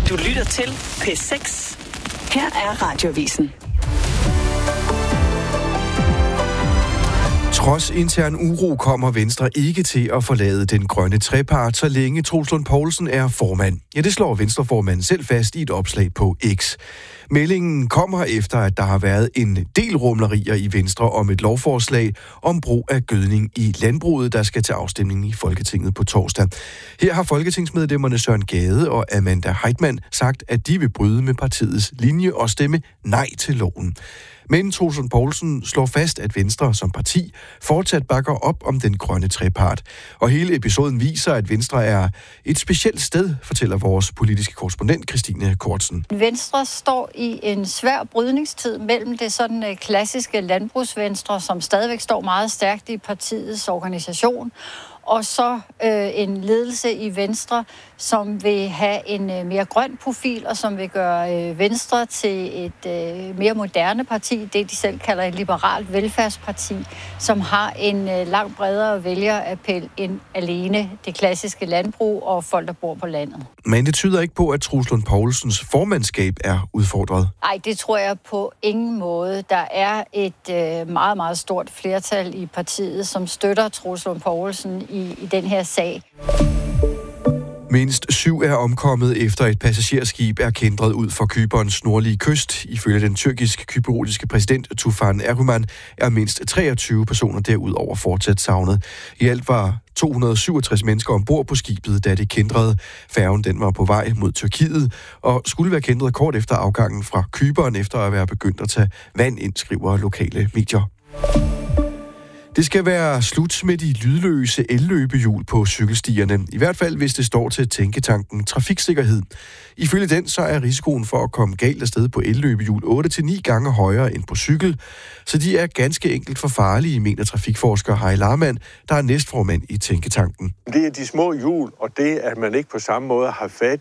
Du lytter til P6. Her er Radioavisen. Trods intern uro kommer Venstre ikke til at forlade den grønne trepart, så længe Troels Lund Poulsen er formand. Ja, det slår Venstreformanden selv fast i et opslag på X. Meldingen kommer efter, at der har været en del rumlerier i Venstre om et lovforslag om brug af gødning i landbruget, der skal til afstemning i Folketinget på torsdag. Her har folketingsmedlemmerne Søren Gade og Amanda Heitmann sagt, at de vil bryde med partiets linje og stemme nej til loven. Men Troels Lund Poulsen slår fast, at Venstre som parti fortsat bakker op om den grønne trepart. Og hele episoden viser, at Venstre er et specielt sted, fortæller vores politiske korrespondent Christine Kortsen. Venstre står i en svær brydningstid mellem det sådan klassiske landbrugsvenstre, som stadigvæk står meget stærkt i partiets organisation, og så en ledelse i Venstre, som vil have en mere grøn profil, og som vil gøre Venstre til et mere moderne parti, det de selv kalder et liberalt velfærdsparti, som har en langt bredere vælgerappel end alene det klassiske landbrug og folk, der bor på landet. Men det tyder ikke på, at Troels Lund Poulsens formandskab er udfordret? Nej, det tror jeg på ingen måde. Der er et meget, meget stort flertal i partiet, som støtter Troels Lund Poulsen i den her sag. Mindst 7 er omkommet efter et passagerskib er kæntret ud for Cyperns nordlige kyst. Ifølge den tyrkisk-kypriotiske præsident Tufan Erdogan er mindst 23 personer derudover fortsat savnet. I alt var 267 mennesker ombord på skibet, da det kæntrede. Færgen den var på vej mod Tyrkiet og skulle være kæntret kort efter afgangen fra Cypern efter at være begyndt at tage vand ind, skriver lokale medier. Det skal være slut med de lydløse elløbehjul på cykelstierne. I hvert fald, hvis det står til tænketanken trafiksikkerhed. Ifølge den, så er risikoen for at komme galt afsted på elløbehjul 8-9 gange højere end på cykel. Så de er ganske enkelt for farlige, mener trafikforsker Heil Larmann, der er næstformand i tænketanken. Det er de små hjul, og det, at man ikke på samme måde har fat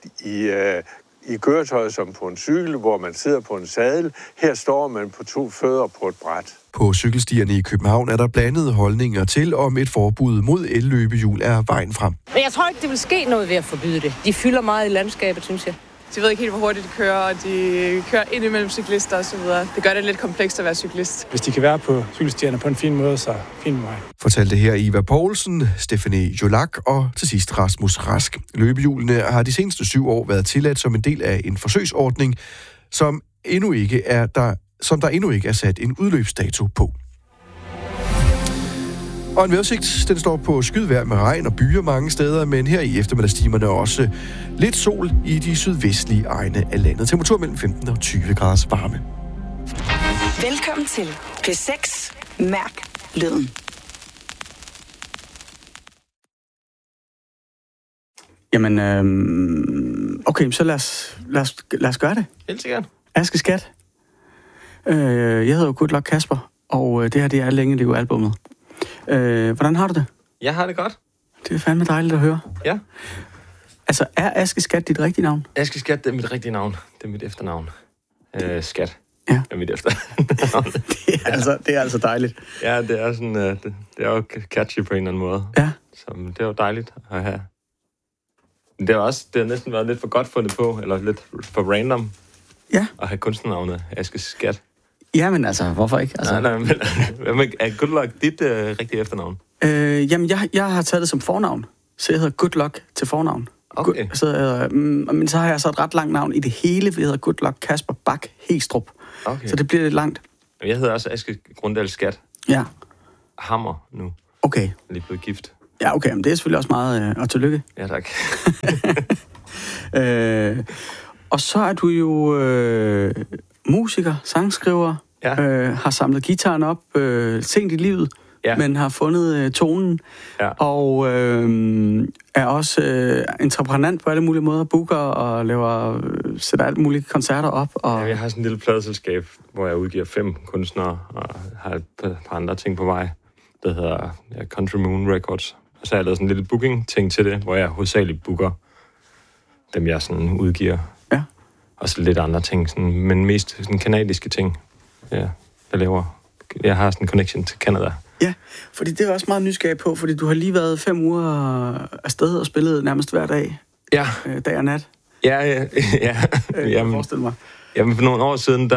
i køretøjet som på en cykel, hvor man sidder på en sadel. Her står man på 2 fødder på et bræt. På cykelstierne i København er der blandede holdninger til, om et forbud mod elløbehjul er vejen frem. Men jeg tror ikke, det vil ske noget ved at forbyde det. De fylder meget i landskabet, synes jeg. De ved ikke helt, hvor hurtigt de kører, og de kører ind imellem cyklister osv. Det gør det lidt komplekst at være cyklist. Hvis de kan være på cykelstierne på en fin måde, så fin med mig. Fortalte her Ivar Poulsen, Stephanie Jolak og til sidst Rasmus Rask. Løbehjulene har de seneste 7 år været tilladt som en del af en forsøgsordning, som der endnu ikke er sat en udløbsdato på. Og en vejrudsigt, den står på skydvejr med regn og byer mange steder, men her i eftermiddagstimerne også lidt sol i de sydvestlige egne af landet. Temperatur mellem 15 og 20 graders varme. Velkommen til P6. Mærk lyden. Jamen, okay, så lad os gøre det. Helt sikkert. Aske Skat. Jeg hedder jo Good Luck Kasper, og det her, det er Længe Leve albummet. Hvordan har du det? Jeg har det godt. Det er fandme dejligt at høre. Ja. Altså, er Aske Skat dit rigtige navn? Aske Skat, det er mit rigtige navn. Det er mit efternavn. Skat. Ja. Er mit efternavn. det er altså dejligt. Ja, det er sådan, det er jo catchy på en eller anden måde. Ja. Så det er jo dejligt at have. Men det har næsten været lidt for godt fundet på, eller lidt for random. Ja. At have kunstnernavnet Aske Skat. Jamen altså, hvorfor ikke? Altså... Nej, men er Good Luck dit rigtige efternavn? Jamen, jeg har taget det som fornavn, så jeg hedder Good Luck til fornavn. Okay. Men så har jeg så et ret langt navn i det hele, vi hedder Good Luck Kasper Bak Hestrup. Okay. Så det bliver lidt langt. Jeg hedder også Aske Grundal Skat. Ja. Hammer nu. Okay. Jeg er lige blevet gift. Ja, okay, men det er selvfølgelig også meget, og tillykke. Ja, tak. Og så er du jo musiker, sangskriver, har samlet guitaren op sent i livet, men har fundet tonen, og er også entreprenant på alle mulige måder, booker og sætter alle mulige koncerter op. Og... Ja, jeg har sådan et lille pladeselskab, hvor jeg udgiver 5 kunstnere, og har et par andre ting på vej. Det hedder Country Moon Records. Og så har jeg lavet sådan en lille booking-ting til det, hvor jeg hovedsageligt booker dem, jeg sådan udgiver. Ja. Og så lidt andre ting, sådan, men mest sådan kanadiske ting, jeg laver. Jeg har sådan en connection til Canada. Ja, fordi det er også meget nysgerrig på, fordi du har lige været 5 uger afsted og spillet nærmest hver dag. Ja. Dag og nat. Ja. Jeg forestiller mig. Jamen, for nogle år siden,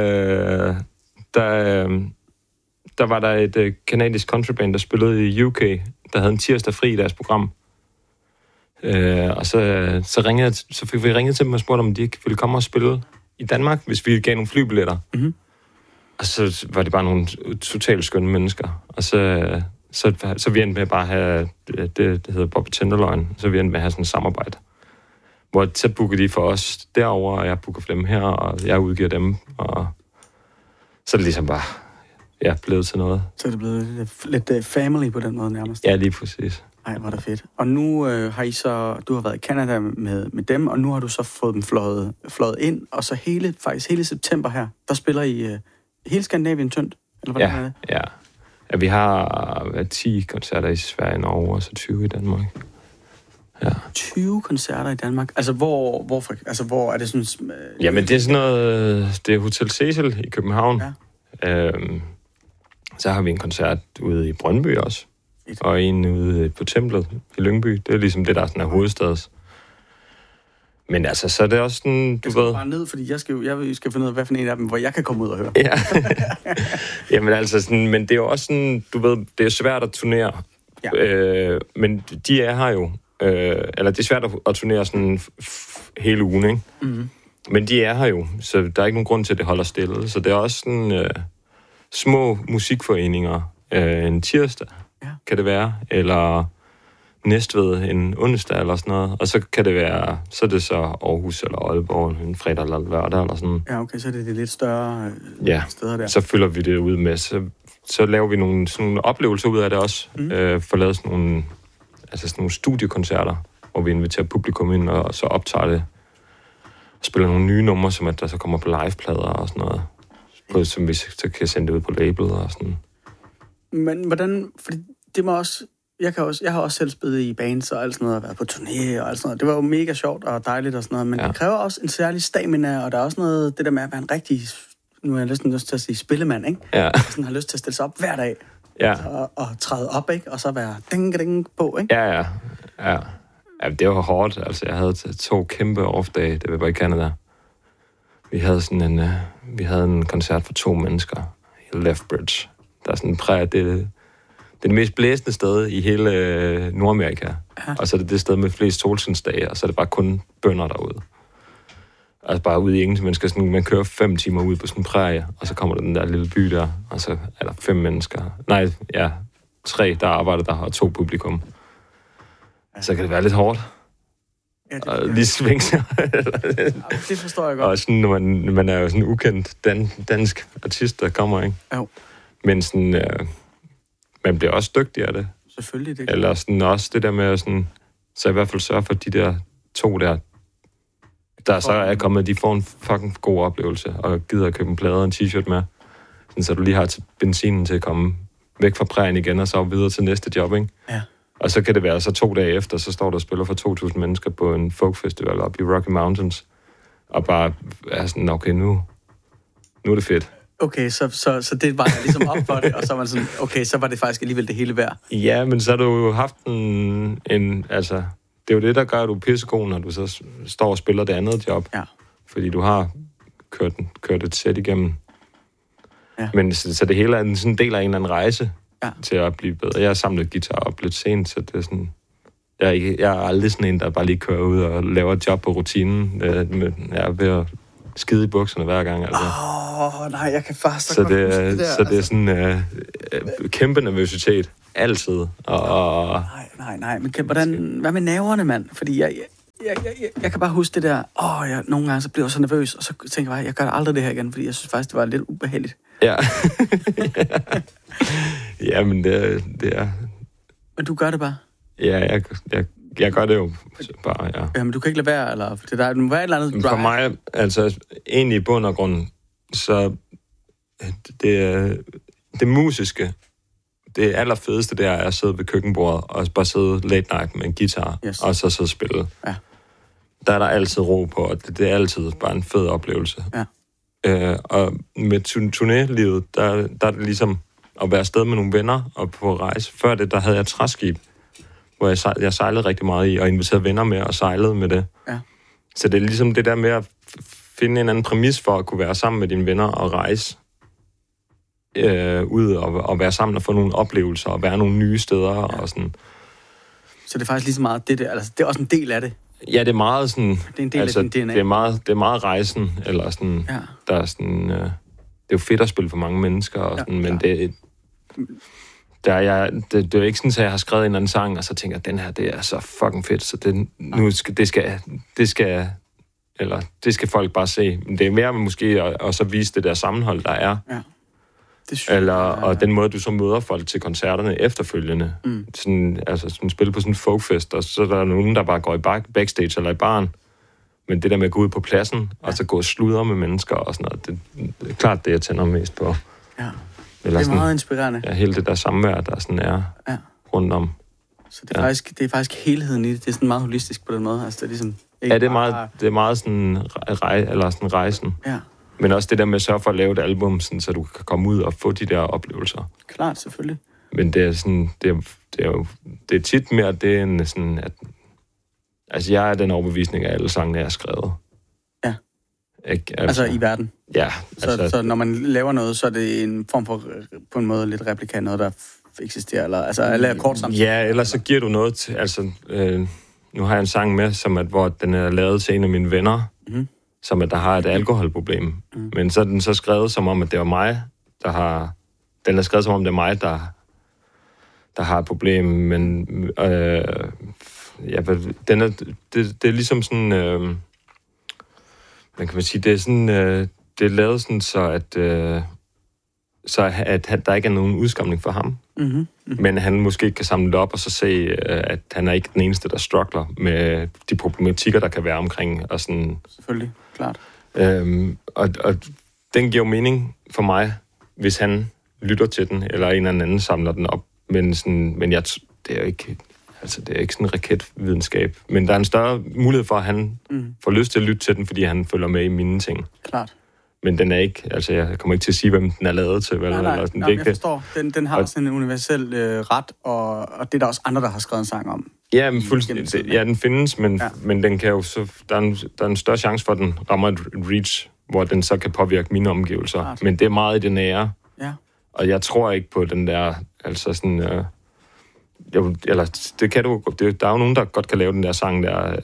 der var der et kanadisk countryband, der spillede i UK, der havde en tirsdag fri i deres program. Og så fik vi ringet til dem og spurgte, om de ikke ville komme og spille i Danmark, hvis vi gav nogle flybilletter. Mm-hmm. Og så var det bare nogle totalt skønne mennesker. Og så vi endte med bare at have, det hedder Bobby Tenderloin, så vi endte med at have sådan et samarbejde. Hvor så booker de for os derover, og jeg booker for dem her, og jeg udgiver dem. Og så er det ligesom bare blevet til noget. Så er det blevet lidt family på den måde nærmest? Ja, lige præcis. Ej, hvor er det fedt. Og nu har du har været i Canada med dem, og nu har du så fået dem fløjet ind, og så hele september her, der spiller I hele Skandinavien tyndt? Eller hvordan er det? Ja, vi har 10 koncerter i Sverige, Norge, og så 20 i Danmark. Ja. 20 koncerter i Danmark? Altså, hvor er det sådan... Jamen, det er sådan noget... Det er Hotel Cecil i København. Ja. Så har vi en koncert ude i Brøndby også. Og en ude på Templet i Lyngby. Det er ligesom det, der sådan er hovedstads. Men altså, så er det også sådan... Jeg skal bare ned, fordi jeg skal finde ud af, hvad for en af dem, hvor jeg kan komme ud og høre. Ja. Jamen altså, sådan, men det er jo også sådan... Du ved, det er svært at turnere. Ja. Men de er her jo. Eller det er svært at turnere sådan hele ugen, ikke? Mm-hmm. Men de er her jo, så der er ikke nogen grund til, at det holder stille. Så det er også sådan små musikforeninger en tirsdag, kan det være, eller Næstved en onsdag eller sådan noget. Og så kan det være, så er det så Aarhus eller Aalborg en fredag eller lørdag eller sådan. Ja, okay, så er det lidt større steder der. Så fylder vi det ud med. Så laver vi nogle oplevelser ud af det også. For lavet sådan nogle studiekoncerter, hvor vi inviterer publikum ind, og så optager det. Og spiller nogle nye numre, som at der så kommer på liveplader og sådan noget. Som vi så kan sende det ud på label og sådan. Men hvordan... Fordi det må også... Jeg har også selv spillet i bands og alt sådan noget, og været på turné og alt sådan noget. Det var jo mega sjovt og dejligt og sådan noget, men det kræver også en særlig stamina, og der er også noget, det der med at være en rigtig... Nu er jeg næsten lyst til at sige spillemand, ikke? Ja. Jeg sådan har lyst til at stille sig op hver dag. Ja. Og træde op, ikke? Og så være ding på, ikke? Ja. Ja, det var hårdt. Altså, jeg havde 2 kæmpe off-dage, det var i Canada. Vi havde en koncert for 2 mennesker i Lethbridge. Der er sådan det er det mest blæsende sted i hele Nordamerika. Ja. Og så er det sted med flest solskinsdage, og så er det bare kun bønder derude. Altså bare ude i ingenting. Man kører 5 timer ud på sådan en prærie, og så kommer der den der lille by der, og så er der 5 mennesker. 3, der arbejder der, og 2 publikum. Så kan det være lidt hårdt. Ja, og lige svinge sig. Det forstår jeg godt. Og sådan, når man er jo sådan en ukendt dansk artist, der kommer, ikke? Jo. Men sådan, man bliver også dygtig af det. Selvfølgelig, det. Eller sådan også det der med sådan, så i hvert fald sørge for, at de der 2 der så er kommet, de får en fucking god oplevelse, og gider at købe en plade og en t-shirt med, sådan, så du lige har benzinen til at komme væk fra prærien igen, og så videre til næste job, ikke? Ja. Og så kan det være, så 2 dage efter, så står der og spiller for 2.000 mennesker på en folkfestival oppe i Rocky Mountains, og bare er sådan, okay, nu er det fedt. Okay, så det var ligesom op for det, og så var man sådan, okay, så var det faktisk alligevel det hele værd. Ja, men så har du jo haft altså, det er jo det, der gør, at du er pissegod, når du så står og spiller det andet job. Ja. Fordi du har kørt et sæt igennem. Ja. Men så det hele er sådan en del af en eller anden rejse til at blive bedre. Jeg har samlet guitar op lidt sent, så det er sådan... Jeg er aldrig sådan en, der bare lige kører ud og laver et job på rutinen. Jeg er ved at skide i bukserne hver gang. Altså. Nej, jeg kan faktisk så godt huske det der. Så det er sådan kæmpe nervøsitet. Altid. Nej. Men hvad med nerverne, mand? Fordi jeg kan bare huske det der, nogle gange så bliver jeg så nervøs, og så tænker jeg gør aldrig det her igen, fordi jeg synes faktisk, det var lidt ubehageligt. Ja. Ja, men det er... Men du gør det bare? Ja, jeg gør det jo bare, ja. Ja, men du kan ikke lade være, eller... Det der må være et eller andet drive. For mig, altså, egentlig i bund og grund, så det musiske, det allerfedeste, det er at sidde ved køkkenbordet og bare sidde late night med en guitar, og så sidde og spille. Ja. Der er der altid ro på, og det er altid bare en fed oplevelse. Ja. Og med turnélivet, der er det ligesom at være afsted med nogle venner og på rejse. Før det, der havde jeg et træskib, hvor jeg sejlede rigtig meget i, og inviterede venner med og sejlede med det. Ja. Så det er ligesom det der med at finde en anden præmis for at kunne være sammen med dine venner og rejse ud og være sammen og få nogle oplevelser og være nogle nye steder og sådan. Så det er faktisk lige så meget det der, altså det er også en del af det. Ja, det er meget sådan... Det er en del af din DNA. Det er meget rejsen, eller sådan... Ja. Der er sådan... det er jo fedt at spille for mange mennesker, og sådan, men det er ikke sådan, at jeg har skrevet en eller anden sang, og så tænker jeg, den her, det er så fucking fedt, så det skal folk bare se. Men det er mere måske at så vise det der sammenhold, der er. Ja. Og den måde, du så møder folk til koncerterne efterfølgende. Sådan spille på sådan en folkfest, og så er der nogen, der bare går i backstage eller i baren. Men det der med at gå ud på pladsen, og så gå og sludre med mennesker og sådan noget, det er klart det, jeg tænder mest på. Ja. Eller det er meget inspirerende. Ja, hele det der samvær, der sådan er rundt om. Så det er faktisk helheden i det. Det er sådan meget holistisk på den måde. Altså, det er ligesom det er meget sådan rejsen. Ja. Men også det der med at sørge for at lave et album, sådan, så du kan komme ud og få de der oplevelser. Klart, selvfølgelig. Men det er sådan, det er tit mere det end sådan, at altså jeg er den overbevisning af alle sangene, jeg har skrevet. Ja. Altså i verden? Ja. Så når man laver noget, så er det en form for, på en måde, lidt replika, noget der eksisterer, eller kort samtidig? Ja, ellers så giver du noget til, nu har jeg en sang med, hvor den er lavet til en af mine venner, som at der har et alkoholproblem. Men så er den så skrevet som om, at det var mig, den er skrevet som om, det er mig, der har et problem, men det er ligesom sådan, man kan sige, det er sådan, det er lavet sådan, så at der ikke er nogen udskamning for ham. Men han måske kan samle det op og så se, at han er ikke den eneste, der struggler med de problematikker, der kan være omkring. Og sådan. Selvfølgelig, klart. Og den giver jo mening for mig, hvis han lytter til den, eller en eller anden samler den op. Men det er jo ikke... Altså, det er ikke sådan en raketvidenskab. Men der er en større mulighed for, at han får lyst til at lytte til den, fordi han følger med i mine ting. Klart. Men den er ikke... Altså, jeg kommer ikke til at sige, hvem den er lavet til. Vel? Nej, eller sådan. Jeg forstår. Den har sådan en universel ret, og det er der også andre, der har skrevet en sang om. Ja, men den findes, men den kan jo så... Der er en større chance for, at den rammer et reach, hvor den så kan påvirke mine omgivelser. Klart. Men det er meget i det nære. Ja. Og jeg tror ikke på den der... Altså sådan... det kan du... Der er jo nogen, der godt kan lave den der sang der...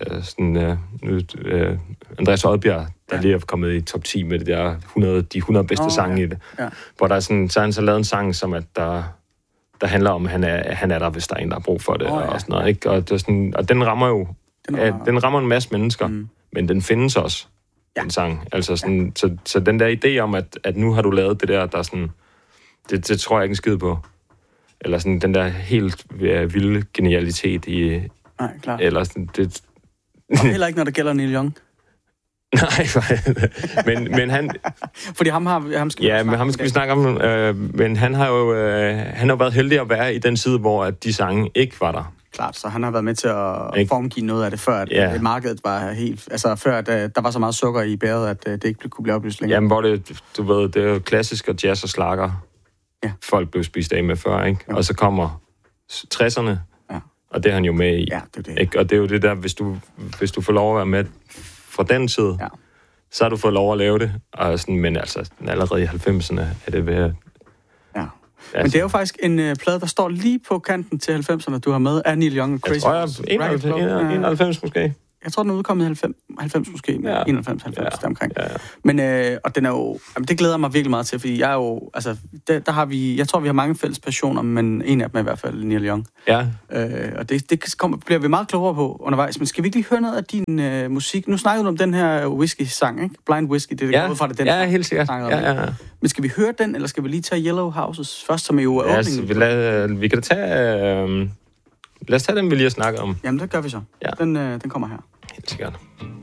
Andreas Odbjerg, der lige er kommet i top 10 med det der 100 bedste sange i det. Ja. Hvor der er sådan, så har han så lavet en sang, som at der handler om, at han er der, hvis der er en, der har brug for det. Og sådan noget, ikke? Og, og den rammer jo... Den rammer en masse mennesker, men den findes også, den sang. Altså sådan, så den der idé om, at nu har du lavet det der er sådan... Det tror jeg ikke en skid på. Eller sådan den der helt vilde genialitet i... Nej, klart. Eller sådan, det... Og heller ikke, når det gælder Neil Young. Nej, men han... Fordi ham skal vi snakke om. Men han har jo været heldig at være i den side, hvor at de sange ikke var der. Klart, så han har været med til at formgive noget af det, før at markedet var helt... Altså, før at der var så meget sukker i bæret, at det ikke kunne blive oplyst længere. Jamen, hvor det, du ved, det er jo klassisk og jazz og slager. Ja. Folk blev spist af med før, ikke? Jo. Og så kommer 60'erne, og det er han jo med i. Ja, det er det. Ikke? Og det er jo det der, hvis du får lov at være med fra den side, så har du fået lov at lave det. Og sådan, men altså, allerede i 90'erne er det ved at... Ja. Altså, men det er jo faktisk en plade, der står lige på kanten til 90'erne, du har med, af Neil Young og Crazy. Jeg tror, 91 måske. Jeg tror, den er udkommet i 90 måske, 91-90 deromkring. Ja. Men, og den er jo, det glæder mig virkelig meget til, fordi jeg er jo, altså, der har vi, jeg tror, vi har mange fælles passioner, men en af dem er i hvert fald Neil Young. Ja. Og det bliver vi meget klogere på undervejs, men skal vi ikke lige høre noget af din musik? Nu snakkede du om den her whisky-sang, ikke? Blind Whiskey, det er fra det, den ja, helt sikkert. Ja. Men skal vi høre den, eller skal vi lige tage Yellow Houses først, som er jo åbningen? Vi kan da tage... Lad os tage den, vi lige har snakket om. Jamen, det gør vi så. Ja. Den kommer her. Helt sikkert.